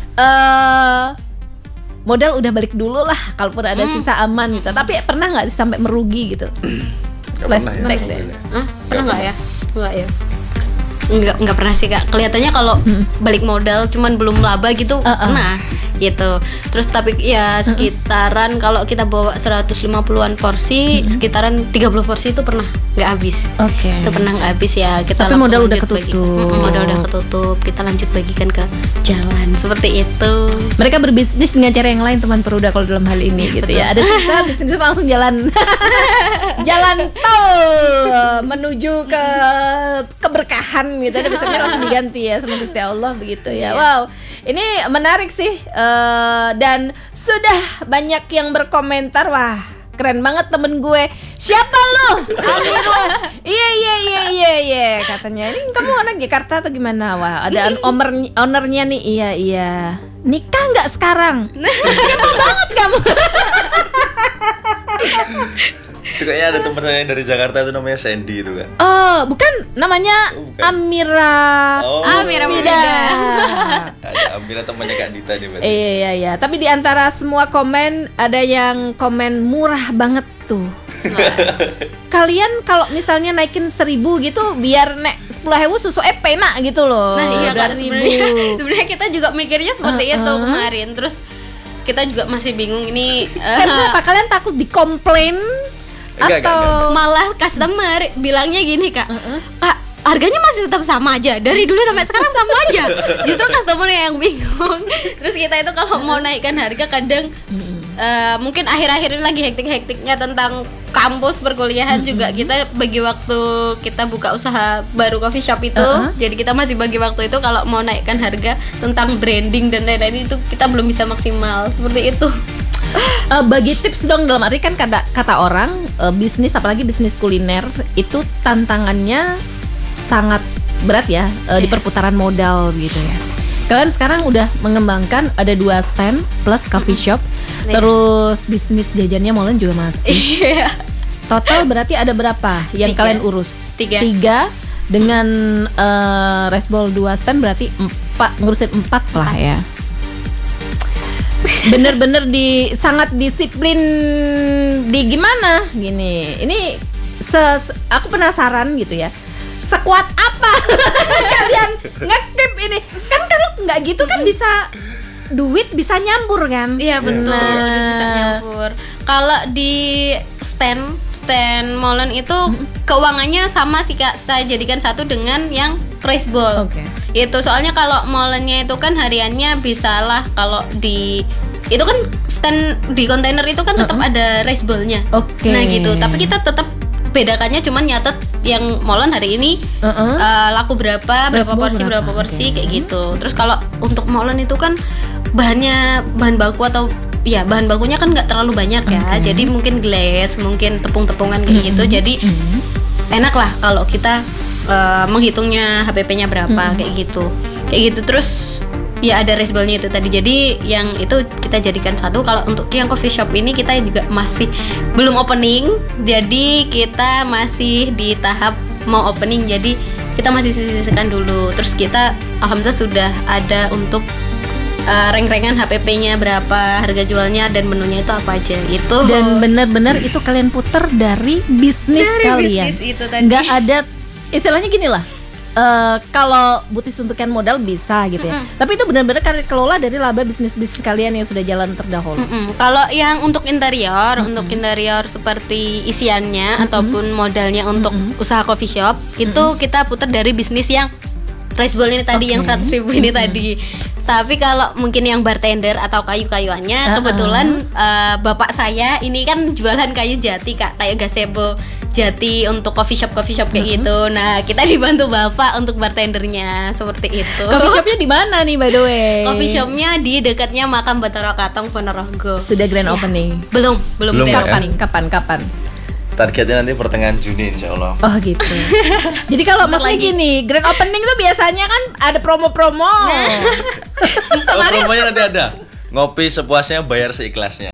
eh modal udah balik dulu lah, kalaupun ada sisa aman gitu. Tapi pernah nggak sih sampai merugi gitu? Nggak pernah ya, Flashback deh. alhamdulillah. Hah? Pernah nggak ya? Nggak ya? Nggak, nggak pernah sih Kak. Kelihatannya kalau balik modal cuman belum laba gitu, Uh-uh. pernah gitu. Terus tapi ya sekitaran kalau kita bawa seratus lima puluhan porsi, sekitaran tiga puluh porsi itu pernah nggak habis. Oke. Itu pernah nggak habis ya. Kita Tapi langsung modal udah lanjut bagi- ketutup. Mm-mm, modal udah ketutup. Kita lanjut bagikan ke jalan seperti itu. Mereka berbisnis dengan cara yang lain teman Peruda kalau dalam hal ini gitu ya. Ada sisa bisnis langsung jalan jalan tol menuju ke keberkahan gitu. Ada besoknya langsung diganti ya sama Gusti Allah begitu ya. Wow. Ini menarik sih eh, dan sudah banyak yang berkomentar, wah keren banget temen gue. Siapa lo? Amirul. Iya iya iya iya iya katanya. Ini kamu anak Jakarta atau gimana? Wah, ada owner ownernya nih. Iya iya. Nikah nggak sekarang? Kepo banget kamu. Itu kayaknya ada teman saya yang dari Jakarta itu namanya Sandy itu Kak. Oh, bukan namanya Oh, bukan. Amira. Oh, Amira Mida. ada Amira temannya Kak Dita nih berarti. Iya iya iya. Tapi di antara semua komen ada yang komen murah banget tuh. Kalian kalau misalnya naikin seribu gitu biar nek sepuluh ribu susu eh penak gitu loh. Nah iya Kak, dua ribu. sebenarnya sebenarnya kita juga mikirnya seperti Uh-uh. itu kemarin. Terus kita juga masih bingung ini eh, Karena apa? Kalian takut dikomplain Enggak, enggak, atau enggak, malah customer bilangnya gini Kak, Kak harganya masih tetap sama aja dari dulu sampai sekarang sama aja. Justru customer yang bingung. Terus kita itu kalau mau naikkan harga kadang eh, mungkin akhir-akhir ini lagi hektik-hektiknya tentang kampus perkuliahan juga kita bagi waktu kita buka usaha baru coffee shop itu. Uh-uh. Jadi kita masih bagi waktu itu kalau mau naikkan harga tentang branding dan lain-lain itu kita belum bisa maksimal seperti itu. Eh, bagi tips dong, dalam arti kan kata kata orang eh, bisnis apalagi bisnis kuliner itu tantangannya sangat berat ya eh, di perputaran modal gitu ya. Kalian sekarang udah mengembangkan ada dua stand plus coffee shop, Iya. terus bisnis jajannya Molen juga masih. Iya. Total berarti ada berapa yang Tiga. kalian urus? Tiga. Tiga dengan eh, rice bowl dua stand berarti empat, ngurusin empat lah ya. Bener-bener di sangat disiplin di gimana gini. Ini se- se- aku penasaran gitu ya. Sekuat apa kalian nge-keep ini? Kan kalau nggak gitu kan bisa duit bisa nyambur kan? Iya betul, Nah. duit bisa nyampur. Kalau di stand stand molen itu keuangannya sama sih Kak, saya jadikan satu dengan yang rice bowl. Oke. Itu soalnya kalau molennya itu kan hariannya bisa lah, kalau di itu kan stand di kontainer itu kan tetap Uh-uh. ada rice bowl-nya. Oke. Nah gitu, tapi kita tetap bedakannya cuman nyatet yang molen hari ini Uh-uh. uh, laku berapa, berapa bowl porsi, berapa, berapa porsi oke. kayak gitu. Terus kalau untuk molen itu kan bahannya bahan baku atau ya bahan bakunya kan nggak terlalu banyak ya. Oke. Jadi mungkin glass, mungkin tepung-tepungan kayak gitu. Jadi enak lah kalau kita uh, menghitungnya H P P-nya berapa kayak gitu. Kayak gitu terus ya ada rice bowl-nya itu tadi. Jadi yang itu kita jadikan satu. Kalau untuk yang coffee shop ini kita juga masih belum opening. Jadi kita masih di tahap mau opening. Jadi kita masih sisihkan dulu. Terus kita alhamdulillah sudah ada untuk uh, rank-rankan H P P-nya berapa, harga jualnya dan menunya itu apa aja. Itu Dan benar-benar itu kalian puter dari bisnis Dari kalian. bisnis itu tadi. Nggak ada istilahnya gini lah. eh, kalau butuh suntikan modal bisa gitu ya. Mm-mm. Tapi itu benar-benar kalian kelola dari laba bisnis-bisnis kalian yang sudah jalan terdahulu. Mm-mm. Kalau yang untuk interior, untuk interior seperti isiannya ataupun modalnya untuk usaha coffee shop, itu kita putar dari bisnis yang rice bowl ini tadi, Oke. yang seratus ribu ini tadi. Tapi kalau mungkin yang bartender atau kayu-kayuannya, Uh-uh. kebetulan eh, bapak saya ini kan jualan kayu jati Kak, kayak gazebo jati untuk coffee shop coffee shop kayak gitu. Nah, kita dibantu bapak untuk bartendernya seperti itu. Coffee shopnya di mana nih by the way? Coffee shopnya di dekatnya makam Bathara Katong Ponorogo. Sudah grand Ya. opening. Belum, belum, Belum, grand Kak, ya? opening. Kapan kapan? Targetnya nanti pertengahan Juni insya Allah. Oh gitu. Jadi kalau Bentar maksudnya lagi. gini, grand opening tuh biasanya kan ada promo-promo. Oh, promanya nanti ada. Ngopi sepuasnya, bayar seikhlasnya.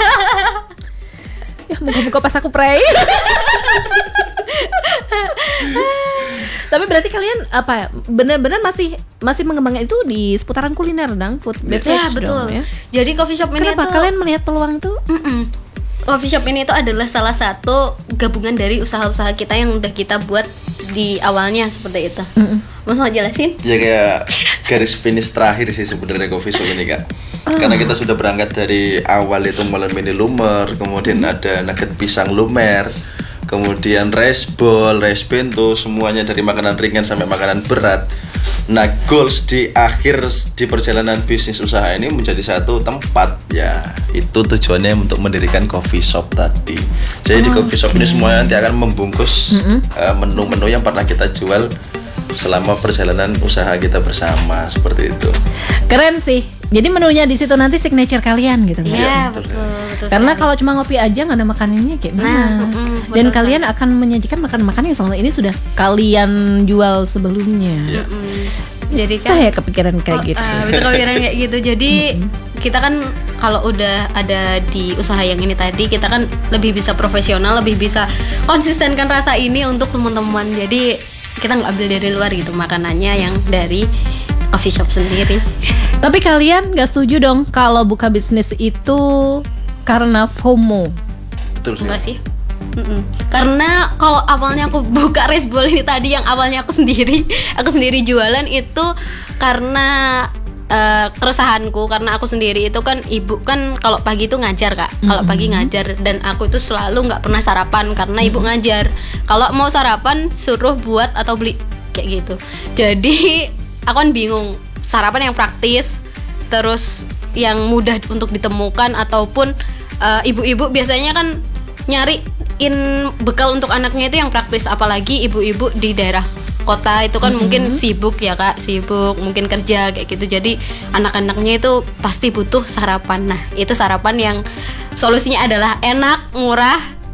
Ya muka-muka pas aku pray. Tapi berarti kalian apa ya, benar-benar masih masih mengembangkan itu di seputaran kuliner dong, food beverage Ya, dong, betul. ya. Jadi coffee shop ini Kenapa tuh kalian melihat peluang itu? Mm-mm. Coffee shop ini itu adalah salah satu gabungan dari usaha-usaha kita yang udah kita buat di awalnya seperti itu. Mas mau jelasin? Ya kayak garis finish terakhir sih sebenarnya coffee shop ini Kak. Karena kita sudah berangkat dari awal itu molen mini lumer, kemudian ada nugget pisang lumer, kemudian rice bowl, rice bento, semuanya dari makanan ringan sampai makanan berat. Nah, goals di akhir di perjalanan bisnis usaha ini menjadi satu tempat, ya itu tujuannya untuk mendirikan coffee shop tadi. Jadi di coffee shop ini semuanya nanti akan membungkus uh, menu-menu yang pernah kita jual selama perjalanan usaha kita bersama, seperti itu. Keren sih. Jadi menunya di situ nanti signature kalian gitu. Iya, betul. betul, betul. Karena sekali. kalau cuma ngopi aja nggak ada makanannya kayak Nah, mana? mm-mm, Dan betul kalian akan menyajikan makan-makan yang selama ini sudah kalian jual sebelumnya. Mm. Jadi kan Saya kepikiran kayak Oh, gitu. ah, betul kepikiran kayak gitu. Jadi kita kan kalau udah ada di usaha yang ini tadi, kita kan lebih bisa profesional, lebih bisa konsistenkan rasa ini untuk teman-teman. Jadi kita nggak ambil dari luar gitu makanannya, yang dari coffee shop sendiri. Tapi kalian nggak setuju dong kalau buka bisnis itu karena FOMO? Betul Enggak sih. sih? Mm-mm. Karena kalau awalnya aku buka rice bowl ini tadi, yang awalnya aku sendiri aku sendiri jualan itu karena eh, keresahanku, karena aku sendiri itu kan ibu kan kalau pagi itu ngajar Kak, kalau pagi ngajar, dan aku itu selalu nggak pernah sarapan karena ibu ngajar. Kalau mau sarapan suruh buat atau beli kayak gitu. Jadi aku kan bingung sarapan yang praktis, terus yang mudah untuk ditemukan, ataupun eh, ibu-ibu biasanya kan nyariin bekal untuk anaknya itu yang praktis, apalagi ibu-ibu di daerah kota itu kan mungkin sibuk ya Kak, sibuk mungkin kerja kayak gitu. Jadi anak-anaknya itu pasti butuh sarapan. Nah, itu sarapan yang solusinya adalah enak, murah,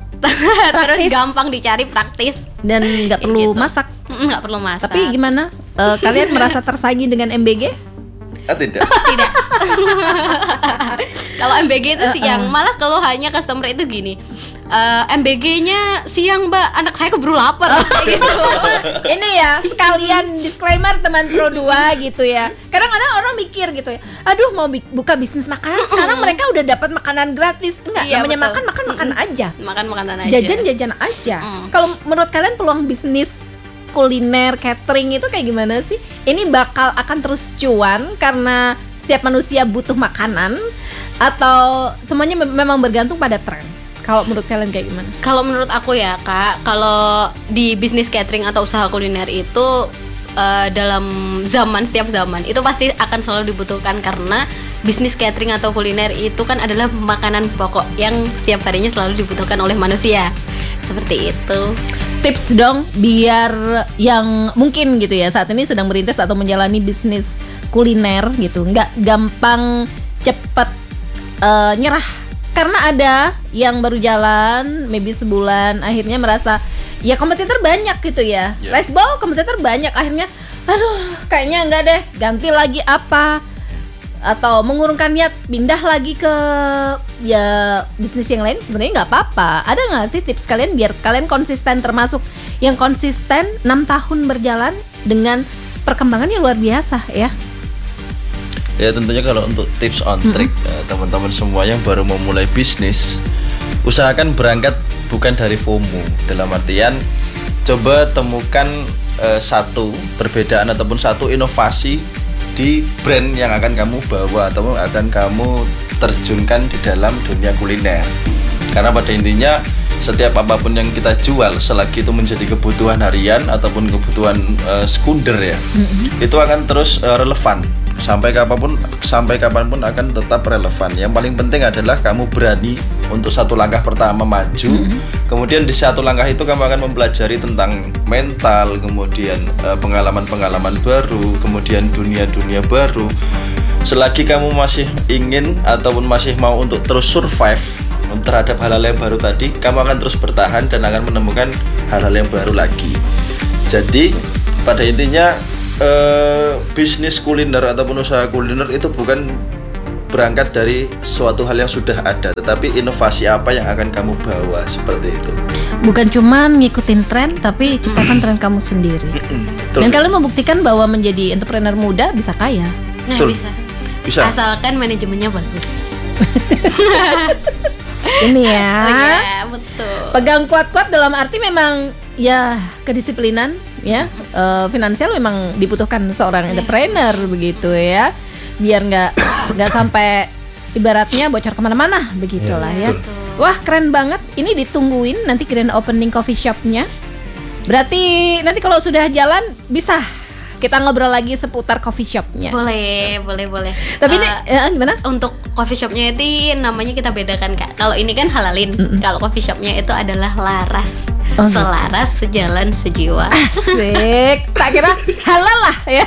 terus Praktis. gampang dicari, praktis. Dan nggak Kayak perlu gitu. masak. Mm, nggak perlu masak. Tapi gimana? Eh, kalian merasa tersaingi dengan M B G? Ah, tidak. Tidak. Kalau M B G itu sih yang malah kalau hanya customer itu gini, uh, M B G-nya siang mbak, anak saya keburu lapar. Kayak gitu. Ini ya sekalian disclaimer teman Pro dua gitu ya. Kadang-kadang orang mikir gitu ya, aduh mau bi- buka bisnis makanan, sekarang mereka udah dapat makanan gratis. Enggak, Iya, namanya betul. makan makan makan aja, Makan makanan aja. jajan-jajan aja. Mm. Kalau menurut kalian peluang bisnis kuliner catering itu kayak gimana sih? Ini bakal akan terus cuan karena setiap manusia butuh makanan, atau semuanya me- memang bergantung pada tren? Kalau menurut kalian kayak gimana? Kalau menurut aku ya kak, kalau di bisnis catering atau usaha kuliner itu uh, dalam zaman setiap zaman itu pasti akan selalu dibutuhkan, karena bisnis catering atau kuliner itu kan adalah makanan pokok yang setiap harinya selalu dibutuhkan oleh manusia. Seperti itu. Tips dong biar yang mungkin gitu ya saat ini sedang merintis atau menjalani bisnis kuliner gitu nggak gampang cepet uh, nyerah, karena ada yang baru jalan maybe sebulan akhirnya merasa ya kompetitor banyak gitu ya, Yeah. rice bowl kompetitor banyak, akhirnya aduh kayaknya enggak deh, ganti lagi apa, atau mengurungkan niat pindah lagi ke ya bisnis yang lain. Sebenarnya nggak apa-apa. Ada nggak sih tips kalian biar kalian konsisten, termasuk yang konsisten enam tahun berjalan dengan perkembangan yang luar biasa ya? Ya tentunya kalau untuk tips on trick eh, teman-teman semua yang baru memulai bisnis, usahakan berangkat bukan dari FOMO. Dalam artian coba temukan eh, satu perbedaan ataupun satu inovasi di brand yang akan kamu bawa atau akan kamu terjunkan di dalam dunia kuliner. Karena pada intinya setiap apapun yang kita jual, selagi itu menjadi kebutuhan harian ataupun kebutuhan uh, sekunder ya, mm-hmm. itu akan terus uh, relevan sampai kapanpun sampai kapanpun akan tetap relevan. Yang paling penting adalah kamu berani untuk satu langkah pertama maju, mm-hmm. kemudian di satu langkah itu kamu akan mempelajari tentang mental, kemudian uh, pengalaman-pengalaman baru, kemudian dunia-dunia baru. Selagi kamu masih ingin ataupun masih mau untuk terus survive terhadap hal-hal yang baru tadi, kamu akan terus bertahan dan akan menemukan hal-hal yang baru lagi. Jadi pada intinya eh, bisnis kuliner ataupun usaha kuliner itu bukan berangkat dari suatu hal yang sudah ada, tetapi inovasi apa yang akan kamu bawa, seperti itu. Bukan cuman ngikutin tren, tapi ciptakan tren kamu sendiri. Dan kalian membuktikan bahwa menjadi entrepreneur muda bisa kaya. Nah, Betul. bisa. Bisa. Asalkan manajemennya bagus. Ini ya. Oh iya, betul. Pegang kuat-kuat dalam arti memang ya kedisiplinan ya, uh, finansial memang dibutuhkan seorang entrepreneur begitu ya, biar nggak nggak sampai ibaratnya bocor kemana-mana begitulah ya. Betul. Wah keren banget, ini ditungguin nanti grand opening coffee shopnya. Berarti nanti kalau sudah jalan bisa kita ngobrol lagi seputar coffee shopnya. Boleh, boleh, boleh. Tapi ini Eh, eh, gimana? untuk coffee shopnya itu namanya kita bedakan kak. Kalau ini kan halalin, kalau coffee shopnya itu adalah laras. Oh, gitu. Selaras, sejalan, sejiwa. Asik. Tak kira halal lah ya.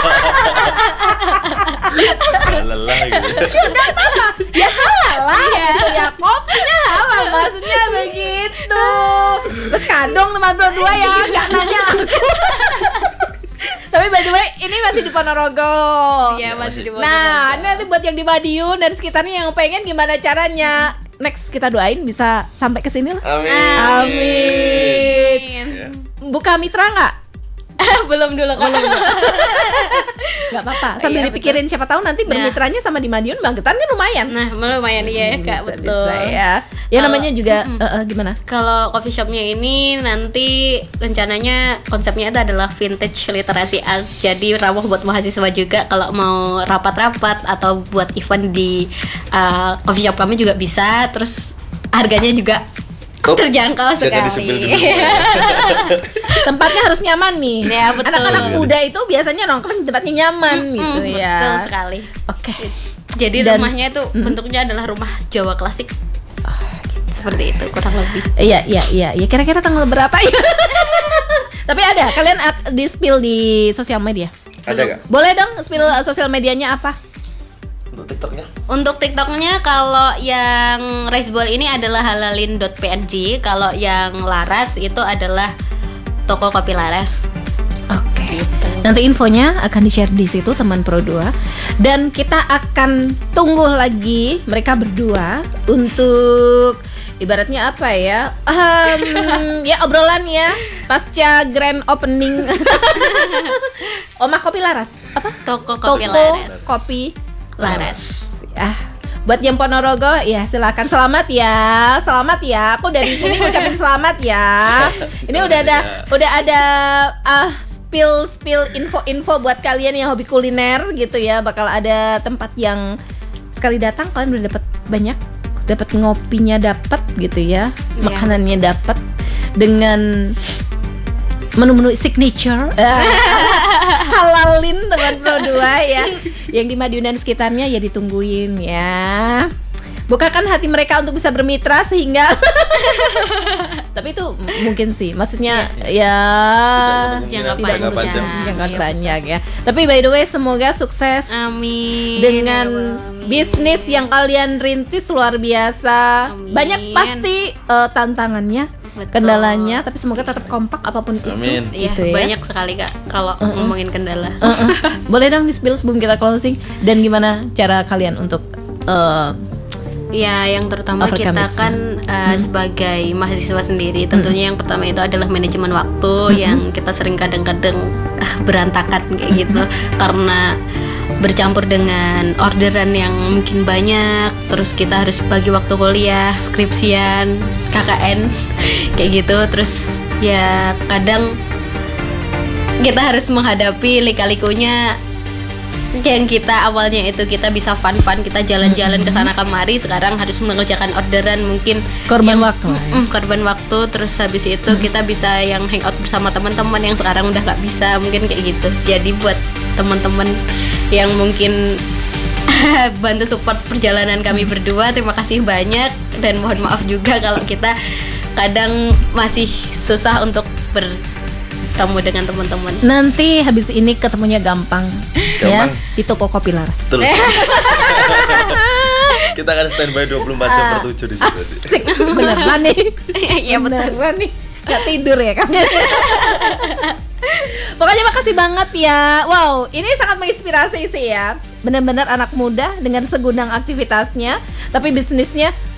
Lelah gitu. Sudah apa? Ya halal lah gitu ya. Kopinya halal maksudnya begitu. Terus kadong teman berdua ya, nggak nanya aku. Tapi by the way ini masih di Ponorogo. Iya, masih di Nah, ini nanti buat yang di Madiun dan sekitarnya yang pengen gimana caranya, next kita doain bisa sampai ke sini lah. Amin. Amin. Ya. Buka mitra nggak? Belum dulu kak. Nggak apa-apa. Sambil Iya, dipikirin siapa tahu nanti Nah. bermitranya sama di Madiun Bangketan kan lumayan. Nah, lumayan iya ya kak, Bisa, betul. bisa ya. Ya Kalau- namanya juga Mm-mm. eh, eh, gimana? Kalau coffee shopnya ini nanti rencananya konsepnya itu adalah vintage literasi art. Jadi ramah buat mahasiswa juga, kalau mau rapat-rapat atau buat event di uh, coffee shop kami juga bisa. Terus harganya juga Kok terjangkau jangan sekali. disebut dulu. Tempatnya harus nyaman nih. Ya, betul. Anak-anak muda itu biasanya nongkrong di tempatnya nyaman gitu Mm, ya. Betul sekali. Oke. Jadi Dan- rumahnya itu bentuknya adalah rumah Jawa klasik. Seperti itu kurang lebih. Iya, iya, iya. Ya kira-kira tanggal berapa ya? Tapi ada, kalian ak- di spill di sosial media. Ada gak? Boleh dong spill uh, sosial medianya apa? Untuk TikToknya? Untuk TikToknya kalau yang Raceball ini adalah halalin dot p n g, kalau yang Laras itu adalah toko kopi Laras. Oke. Gitu. Nanti infonya akan di-share di situ teman Pro dua. Dan kita akan tunggu lagi mereka berdua untuk ibaratnya apa ya? Um, ya obrolan ya pasca grand opening Omah Kopi Laras. Apa? Toko Kopi Toko Laras. Kopi Laras. Ah, buat yang Ponorogo ya silakan, selamat ya, selamat ya. Aku dari sini ngucapin selamat ya. Ini udah ada, udah ada ah spill spill info-info buat kalian yang hobi kuliner gitu ya. Bakal ada tempat yang sekali datang kalian udah dapat banyak, dapat ngopinya dapat gitu ya, Iya. makanannya dapat dengan menu-menu signature. Halalin teman Pro dua ya. Yang di Madiun dan sekitarnya ya ditungguin ya. Bukakan hati mereka untuk bisa bermitra sehingga tapi itu m- mungkin sih maksudnya ya Jangka tidak panjang. menutup jangka banyak ya. Tapi by the way semoga sukses Amin. dengan bisnis yang kalian rintis luar biasa. Amin. Banyak pasti eh, tantangannya, Betul. kendalanya, tapi semoga tetap kompak apapun Amin. itu. Iya, gitu ya. banyak sekali Kak kalau ngomongin kendala. Uh-uh. Boleh dong di-spill sebelum kita closing dan gimana cara kalian untuk eh, Ya, yang terutama Overcome kita it kan uh, sebagai mahasiswa sendiri, tentunya yang pertama itu adalah manajemen waktu yang kita sering kadang-kadang ah, berantakan kayak gitu karena bercampur dengan orderan yang mungkin banyak, terus kita harus bagi waktu kuliah, skripsian, K K N kayak gitu, terus ya kadang kita harus menghadapi lika-likunya yang kita awalnya itu kita bisa fun-fun, kita jalan-jalan ke sana kemari, sekarang harus mengerjakan orderan mungkin Korban yang- waktu lah ya. Mm-mm, korban waktu, terus habis itu kita bisa yang hangout bersama teman-teman yang sekarang udah nggak bisa, mungkin kayak gitu. Jadi buat teman-teman yang mungkin bantu support perjalanan kami berdua, terima kasih banyak dan mohon maaf juga kalau kita kadang masih susah untuk bertemu dengan teman-teman. nanti habis ini ketemunya gampang, ya Gampang. di toko Kopi Laras. Terus kita akan standby dua puluh empat jam per tujuh di situ. Asik, beneran nih. Iya, betul. Beneran nih. Gak tidur ya kan? Pokoknya makasih banget ya. Wow, ini sangat menginspirasi sih ya. Benar-benar anak muda dengan segudang aktivitasnya, tapi bisnisnya